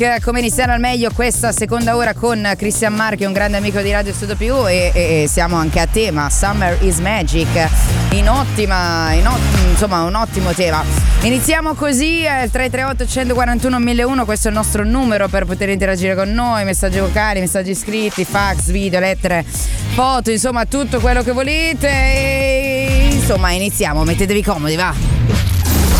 Come iniziare al meglio questa seconda ora con Cristian Marchi, un grande amico di Radio Studio Più, e siamo anche a tema Summer is Magic, insomma un ottimo tema. Iniziamo così, il 338 141 1001, questo è il nostro numero per poter interagire con noi, messaggi vocali, messaggi scritti, fax, video, lettere, foto, insomma tutto quello che volete, e insomma iniziamo, mettetevi comodi, va.